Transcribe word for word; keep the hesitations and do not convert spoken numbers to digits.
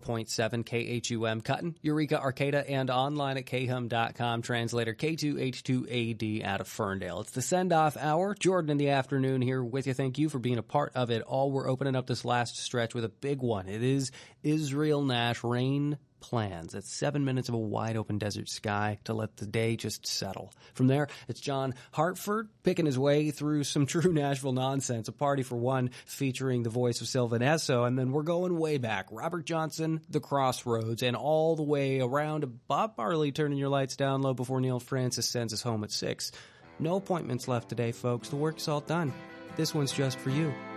point seven K H U M, Cutton, Eureka, Arcata, and online at K H U M dot com. Translator K two H two A D out of Ferndale. It's the send-off hour. Jordan in the afternoon here with you. Thank you for being a part of it all. We're opening up this last stretch with a big one. It is Israel Nash Rain Plans. It's seven minutes of a wide-open desert sky to let the day just settle. From there, it's John Hartford picking his way through some true Nashville nonsense. A Party for One featuring the voice of Sylvan Esso. And then we're going way back. Robert Johnson, The Crossroads, and all the way around to Bob Marley turning your lights down low before Neil Francis sends us home at six. No appointments left today, folks. The work's all done. This one's just for you.